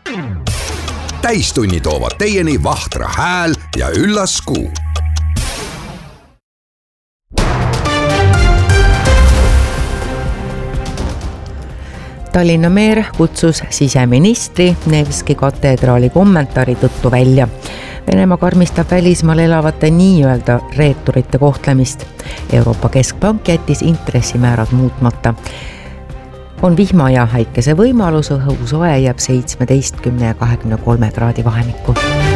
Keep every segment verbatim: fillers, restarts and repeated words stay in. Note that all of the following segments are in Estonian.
Täistunni toovad teieni Vahtra hääl ja üllas kuu. Tallinna meer kutsus siseministri Nevski katedraali kommentaari tõttu välja. Venemaa karmistab välismaal elavate nii-öelda reeturite kohtlemist. Euroopa Keskpank jättis intressimäärad muutmata. On vihma ja häikese võimalus, õhu soe jääb seitsmeteistkümne ja kahekümne kolme kraadi vahemikku.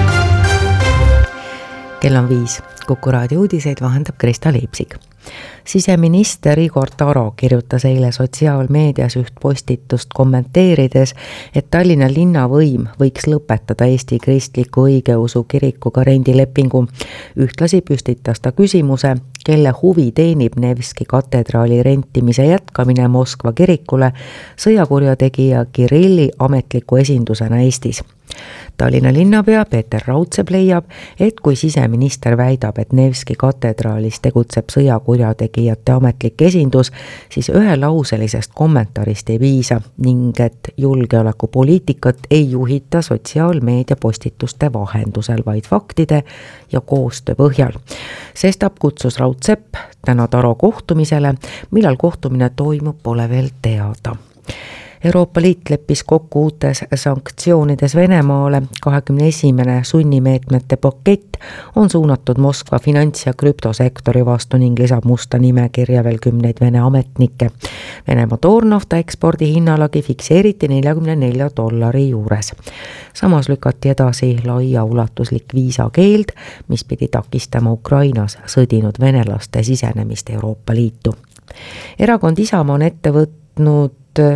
Kell on viis. Kuku raadio uudiseid vahendab Krista Leipsik. Siseminister Igor Taro kirjutas eile sotsiaalmeedias üht postitust kommenteerides, et Tallinna linnavõim võiks lõpetada Eesti kristliku õigeusu kirikuga rendilepingu. Ühtlasi püstitas ta küsimuse, kelle huvi teenib Nevski katedraali rentimise jätkamine Moskva kirikule sõjakurjategija Kirilli ametliku esindusena Eestis. Tallinna linnapea Peeter Raudsepp leiab, et kui siseminister väidab, et Nevski katedraalis tegutseb sõjakurjategijate ametlik esindus, siis ühelauselisest kommentaarist ei piisa ning et julgeolekupoliitikat ei juhita sotsiaalmeedia postituste vahendusel, vaid faktide ja koostöö põhjal. Sestap kutsus Raudsepp täna Taro kohtumisele, millal kohtumine toimub, pole veel teada. Euroopa Liit leppis kokku uutes sanktsioonides Venemaale. kahekümne esimene sunnimeetmete pakett on suunatud Moskva finants- ja krüptosektori vastu ning lisab musta nimekirja veel kümneid Vene ametnikke. Venemaa toornafta ekspordi hinnalagi fikseeriti neljakümne nelja dollari juures. Samas lükati edasi laia ulatuslik viisakeeld, mis pidi takistama Ukrainas sõdinud venelaste sisenemist Euroopa Liitu. Erakond Isamaa on ette võtnud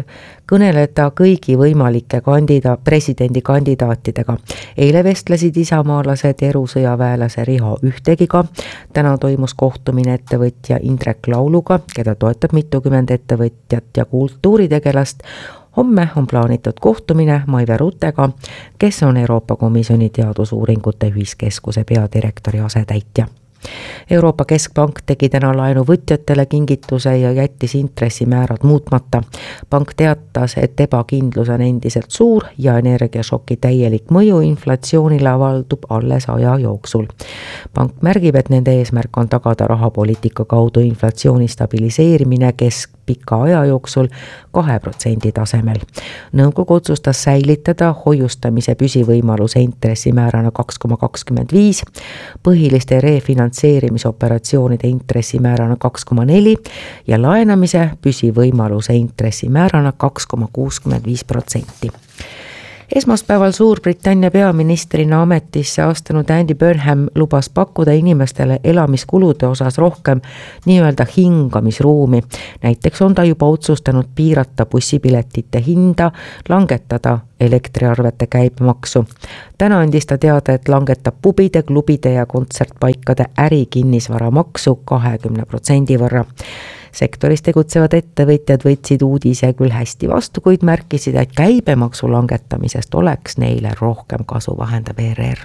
kõneleda kõigi võimalike kandida, presidendikandidaatidega. Eile vestlesid isamaalased erusõjaväelase Riho Ühtegiga. Täna toimus kohtumine ettevõtja Indrek Lauluga, keda toetab mitukümmend ettevõtjat ja kultuuritegelast. Homme on plaanitud kohtumine Maive Rutega, kes on Euroopa Komisjoni teadusuuringute ühiskeskuse peadirektori asetäitja. Euroopa Keskpank tegi täna laenu võtjatele kingituse ja jättis intressimäärad muutmata. Pank teatas, et ebakindlus on endiselt suur ja energiašoki täielik mõju inflatsioonile avaldub alles aja jooksul. Pank märgib, et nende eesmärk on tagada rahapoliitika kaudu inflatsiooni stabiliseerimine keskpika aja jooksul kahe protsendi tasemel. Nõukogu otsustas säilitada hoiustamise püsivõimaluse intressimäärana kaks koma kakskümmend viis, põhiliste refinantseerimisoperatsioonide intressimäärana kaks koma neli ja laenamise püsivõimaluse intressimäärana kaks koma kuuskümmend viis protsenti. Esmaspäeval Suurbritannia peaministrina ametisse astunud Andy Burnham lubas pakkuda inimestele elamiskulude osas rohkem nii-öelda hingamisruumi. Näiteks on ta juba otsustanud piirata bussipiletite hinda, langetada elektriarvete käibemaksu. Täna andis ta teada, et langetab pubide, klubide ja kontsertpaikade ärikinnisvara maksu kahekümne protsendi võrra. Sektoris tegutsevad ettevõtjad võtsid uudise küll hästi vastu, kuid märkisid, et käibemaksu langetamisest oleks neile rohkem kasu, vahendab E R R.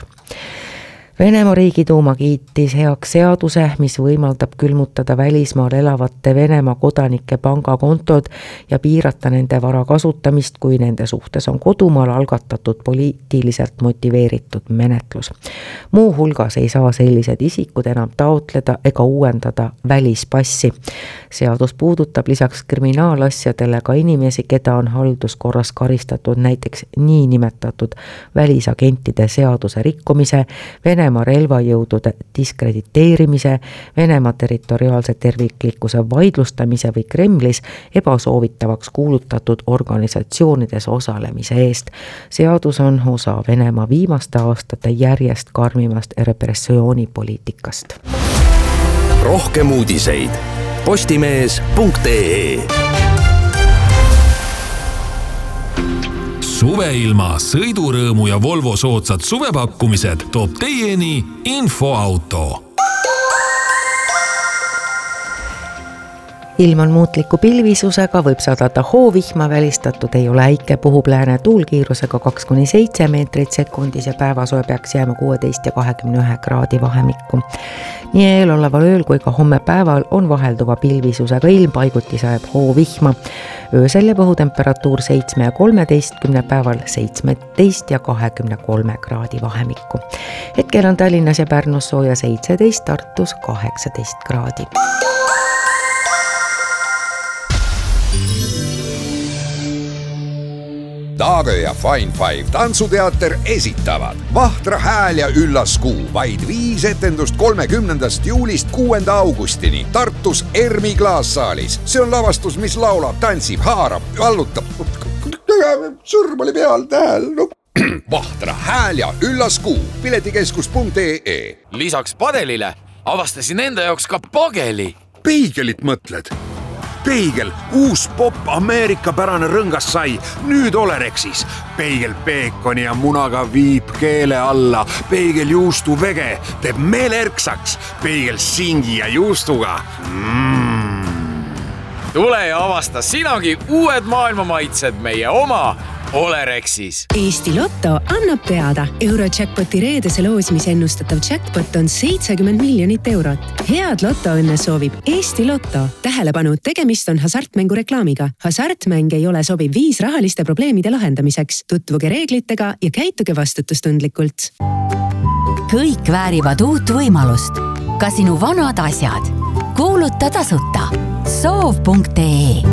Venemaa Riigiduuma kiitis heaks seaduse, mis võimaldab külmutada välismaal elavate Venemaa kodanike pangakontod ja piirata nende vara kasutamist, kui nende suhtes on kodumaal algatatud poliitiliselt motiveeritud menetlus. Muu hulgas ei saa sellised isikud enam taotleda ega uuendada välispassi. Seadus puudutab lisaks kriminaalasjadele ka inimesi, keda on halduskorras karistatud näiteks niinimetatud välisagentide seaduse rikkumise, Venemaa relvajõudude diskrediteerimise, Venemaa territoriaalse terviklikkuse vaidlustamise või Kremlis ebasoovitavaks kuulutatud organisatsioonides osalemise eest. Seadus on osa Venemaa viimaste aastate järjest karmimast repressioonipoliitikast. Rohkem uudiseid postimees punkt ee. Suveilma, sõidurõõmu ja Volvo soodsad suvepakkumised toob teieni Infoauto. ilm on muutliku pilvisusega, võib sadada hoovihma, välistatud ei ole äike, puhub lääne tuulkiirusega kaks kuni seitse meetrit sekundis ja päevasoe peaks jääma kuueteist ja kahekümne ühe kraadi vahemikku. Nii eeloleval ööl kui ka homme päeval on vahelduva pilvisusega ilm, paiguti sajab hoovihma. Öösel ja õhutemperatuur seitsme ja kolmeteistkümne, päeval seitsmeteist ja kahekümne kolme kraadi vahemikku. Hetkel on Tallinnas ja Pärnus sooja seitseteist, Tartus kaheksateist kraadi. Taagö ja Fine Five tantsuteater esitavad Vahtra hääl ja üllas kuu, vaid viis etendust kolmekümnendast juulist kuuenda augustini Tartus Ermi klaassaalis. See on lavastus, mis laulab, tantsib, haarab, vallutab. Sõrm oli peal tähel. No. Vahtra hääl ja üllas kuu, piletikeskus punkt ee. Lisaks padelile avastasin enda jaoks ka pageli. Peigelit mõtled? Peigel, uus pop Ameerika-pärane rõngas sai, nüüd Olerexis. Peigel peekoni ja munaga viib keele alla. Peigel juustu vege teeb meele erksaks. Peigel singi ja juustuga. Mm. Tule ja avasta sinagi uued maailma maitsed meie oma Olerexis. Eesti Lotto annab teada. Eurojackpoti reedese loosimise ennustatav jackpot on seitsekümmend miljonit eurot. Head lotoõnne soovib Eesti Lotto. Tähelepanu, tegemist on hasartmängu reklaamiga. Hasartmäng ei ole sobiv viis rahaliste probleemide lahendamiseks. Tutvuge reeglitega ja käituge vastutustundlikult. Kõik väärivad uut võimalust. Ka sinu vanad asjad. Kuuluta tasuta. soov punkt ee